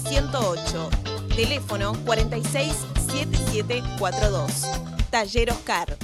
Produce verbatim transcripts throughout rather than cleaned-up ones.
ciento ocho. Teléfono cuarenta y seis setenta y siete cuarenta y dos. Taller Oscar.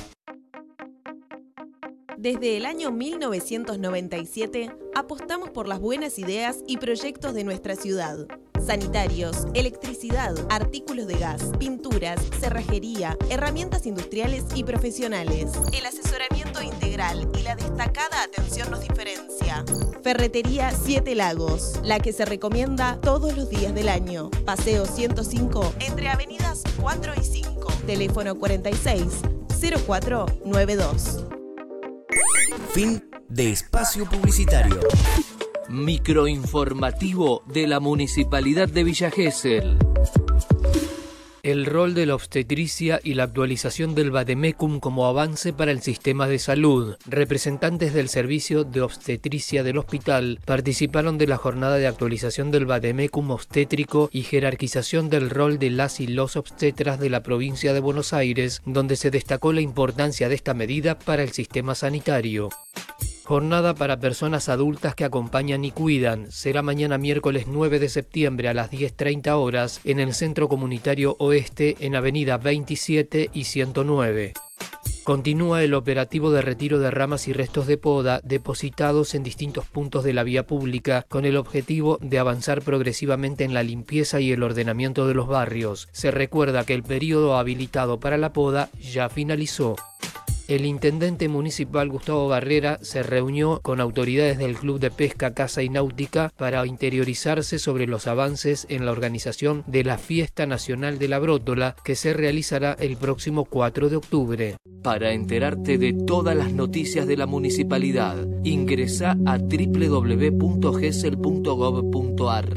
Desde el año mil novecientos noventa y siete, apostamos por las buenas ideas y proyectos de nuestra ciudad. Sanitarios, electricidad, artículos de gas, pinturas, cerrajería, herramientas industriales y profesionales. El asesoramiento integral y la destacada atención nos diferencia. Ferretería Siete Lagos, la que se recomienda todos los días del año. Paseo ciento cinco, entre avenidas cuatro y cinco. Teléfono cuarenta y seis cero cuatro noventa y dos. Fin de espacio publicitario. Microinformativo de la Municipalidad de Villa Gesell. El rol de la obstetricia y la actualización del vademecum como avance para el sistema de salud. Representantes del servicio de obstetricia del hospital participaron de la jornada de actualización del vademecum obstétrico y jerarquización del rol de las y los obstetras de la provincia de Buenos Aires, donde se destacó la importancia de esta medida para el sistema sanitario. Jornada para personas adultas que acompañan y cuidan. Será mañana miércoles nueve de septiembre a las diez treinta horas en el Centro Comunitario Oeste en Avenida veintisiete y ciento nueve. Continúa el operativo de retiro de ramas y restos de poda depositados en distintos puntos de la vía pública con el objetivo de avanzar progresivamente en la limpieza y el ordenamiento de los barrios. Se recuerda que el periodo habilitado para la poda ya finalizó. El intendente municipal Gustavo Barrera se reunió con autoridades del Club de Pesca, Caza y Náutica para interiorizarse sobre los avances en la organización de la Fiesta Nacional de la Brótola, que se realizará el próximo cuatro de octubre. Para enterarte de todas las noticias de la municipalidad, ingresa a doble u doble u doble u punto gesell punto gov punto ar.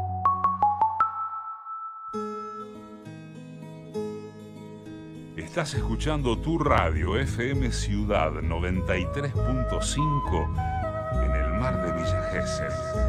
Estás escuchando tu radio F M Ciudad noventa y tres punto cinco en el mar de Villa Gesell.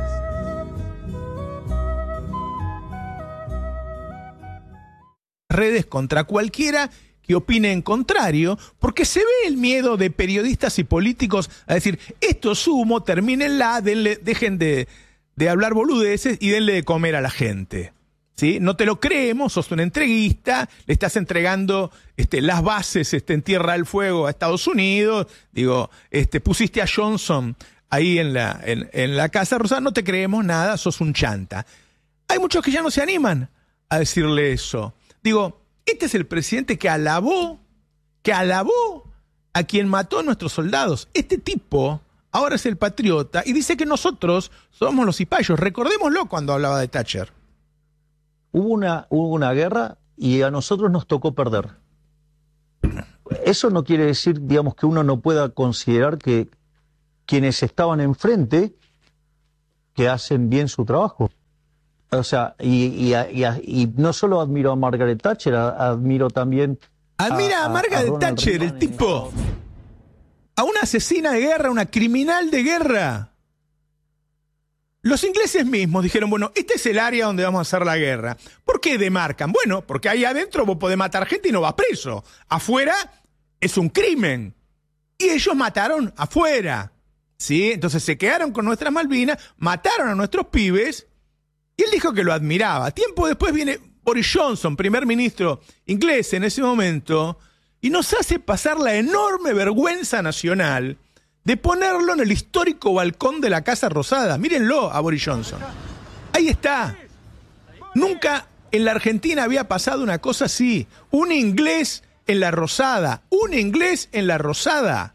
Redes contra cualquiera que opine en contrario, porque se ve el miedo de periodistas y políticos a decir, esto es humo, termínenla, denle, dejen de, de hablar boludeces y denle de comer a la gente. ¿Sí? No te lo creemos, sos un entreguista, le estás entregando este, las bases este, en Tierra del Fuego a Estados Unidos, digo, este, pusiste a Johnson ahí en la, en, en la Casa Rosada, no te creemos nada, sos un chanta. Hay muchos que ya no se animan a decirle eso. Digo, este es el presidente que alabó, que alabó a quien mató a nuestros soldados. Este tipo ahora es el patriota y dice que nosotros somos los cipayos. Recordémoslo cuando hablaba de Thatcher. Hubo una, hubo una guerra y a nosotros nos tocó perder. Eso no quiere decir, digamos, que uno no pueda considerar que quienes estaban enfrente que hacen bien su trabajo. O sea, y, y, y, y no solo admiro a Margaret Thatcher, admiro también... Admira a, a Margaret a Thatcher, el tipo... A una asesina de guerra, una criminal de guerra. Los ingleses mismos dijeron, bueno, este es el área donde vamos a hacer la guerra. ¿Por qué demarcan? Bueno, porque ahí adentro vos podés matar gente y no vas preso. Afuera es un crimen. Y ellos mataron afuera. ¿Sí? Entonces se quedaron con nuestras Malvinas, mataron a nuestros pibes, y él dijo que lo admiraba. Tiempo después viene Boris Johnson, primer ministro inglés en ese momento, y nos hace pasar la enorme vergüenza nacional de ponerlo en el histórico balcón de la Casa Rosada. Mírenlo a Boris Johnson. Ahí está. Nunca en la Argentina había pasado una cosa así. Un inglés en la Rosada. Un inglés en la Rosada.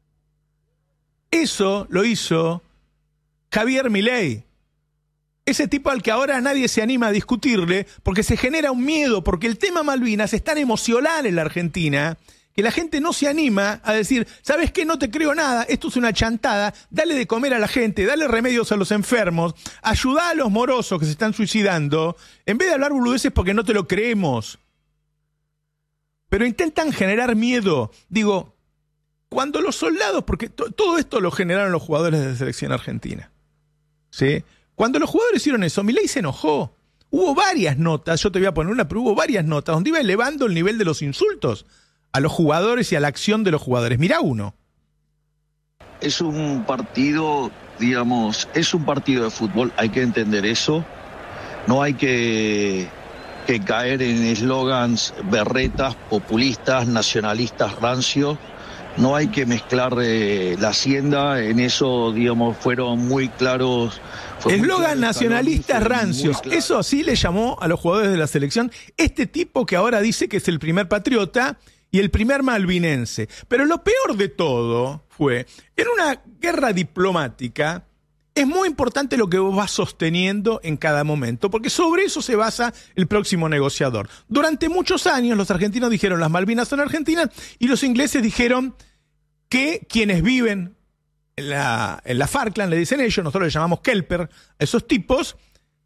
Eso lo hizo Javier Milei. Ese tipo al que ahora nadie se anima a discutirle porque se genera un miedo, porque el tema Malvinas es tan emocional en la Argentina que la gente no se anima a decir, ¿sabes qué? No te creo nada, esto es una chantada, dale de comer a la gente, dale remedios a los enfermos, ayuda a los morosos que se están suicidando, en vez de hablar boludeces porque no te lo creemos. Pero intentan generar miedo. Digo, cuando los soldados, porque to- todo esto lo generaron los jugadores de la selección argentina, ¿sí? Cuando los jugadores hicieron eso, Milei se enojó. Hubo varias notas, yo te voy a poner una, pero hubo varias notas donde iba elevando el nivel de los insultos a los jugadores y a la acción de los jugadores. Mirá uno. Es un partido, digamos, es un partido de fútbol, hay que entender eso. no hay que, que caer en eslogans berretas, populistas, nacionalistas rancios. No hay que mezclar eh, la hacienda, en eso, digamos, fueron muy claros. Eslogan nacionalistas rancios, claro. Eso sí le llamó a los jugadores de la selección este tipo que ahora dice que es el primer patriota y el primer malvinense. Pero lo peor de todo fue, en una guerra diplomática, es muy importante lo que vos vas sosteniendo en cada momento, porque sobre eso se basa el próximo negociador. Durante muchos años los argentinos dijeron las Malvinas son argentinas y los ingleses dijeron que quienes viven en la, en la Falkland, le dicen ellos, nosotros le llamamos Kelper, a esos tipos,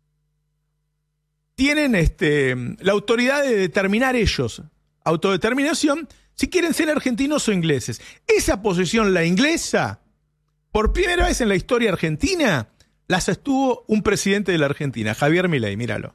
tienen este, la autoridad de determinar ellos, autodeterminación, si quieren ser argentinos o ingleses. Esa posición, la inglesa, por primera vez en la historia argentina, la sostuvo un presidente de la Argentina, Javier Milei, míralo.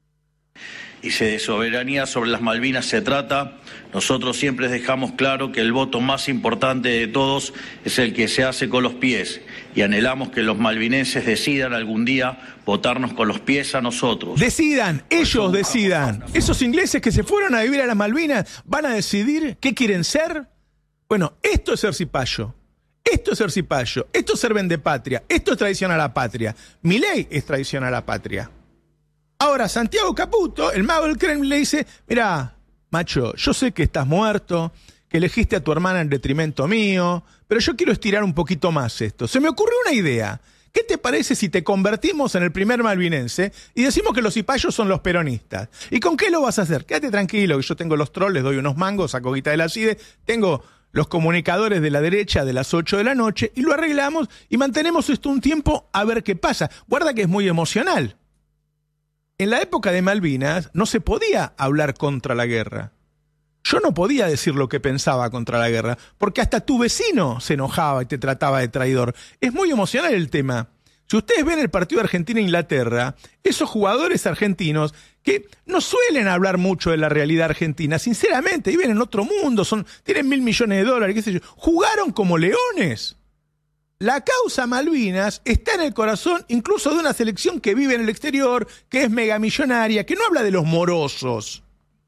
Y si de soberanía sobre las Malvinas se trata, nosotros siempre dejamos claro que el voto más importante de todos es el que se hace con los pies, y anhelamos que los malvinenses decidan algún día votarnos con los pies a nosotros. Decidan, ellos decidan. Esos ingleses que se fueron a vivir a las Malvinas van a decidir qué quieren ser. Bueno, esto es ser cipayo. Esto es ser cipayo, esto es ser vendepatria, esto es traición a la patria. Milei es traición a la patria. Ahora, Santiago Caputo, el mago del Kremlin, le dice, mirá, macho, yo sé que estás muerto, que elegiste a tu hermana en detrimento mío, pero yo quiero estirar un poquito más esto. Se me ocurrió una idea. ¿Qué te parece si te convertimos en el primer malvinense y decimos que los cipayos son los peronistas? ¿Y con qué lo vas a hacer? Quédate tranquilo, que yo tengo los trolls, les doy unos mangos, saco guita de la CIDE, tengo los comunicadores de la derecha de las ocho de la noche y lo arreglamos y mantenemos esto un tiempo a ver qué pasa. Guarda que es muy emocional. En la época de Malvinas no se podía hablar contra la guerra. Yo no podía decir lo que pensaba contra la guerra, porque hasta tu vecino se enojaba y te trataba de traidor. Es muy emocional el tema. Si ustedes ven el partido Argentina-Inglaterra, esos jugadores argentinos que no suelen hablar mucho de la realidad argentina, sinceramente, viven en otro mundo, son, tienen mil millones de dólares, qué sé yo, jugaron como leones. La causa Malvinas está en el corazón incluso de una selección que vive en el exterior, que es megamillonaria, que no habla de los morosos.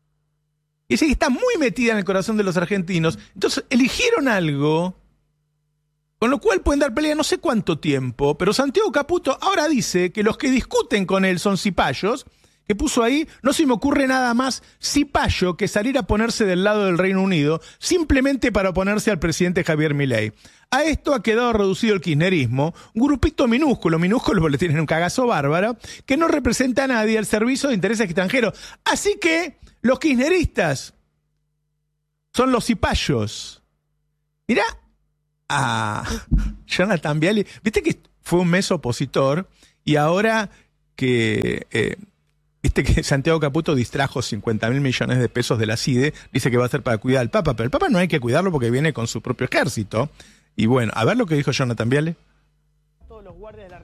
Y sí, está muy metida en el corazón de los argentinos. Entonces eligieron algo con lo cual pueden dar pelea no sé cuánto tiempo, pero Santiago Caputo ahora dice que los que discuten con él son cipayos, que puso ahí, no se me ocurre nada más cipayo que salir a ponerse del lado del Reino Unido simplemente para oponerse al presidente Javier Milei. A esto ha quedado reducido el kirchnerismo, un grupito minúsculo, minúsculo porque le tienen un cagazo bárbaro, que no representa a nadie al servicio de intereses extranjeros. Así que los kirchneristas son los cipayos. Mirá a Jonathan Viale, viste que fue un mes opositor y ahora que... Eh, Viste que Santiago Caputo distrajo cincuenta mil millones de pesos de la CIDE, dice que va a ser para cuidar al Papa, pero el Papa no hay que cuidarlo porque viene con su propio ejército. Y bueno, a ver lo que dijo Jonathan Viale.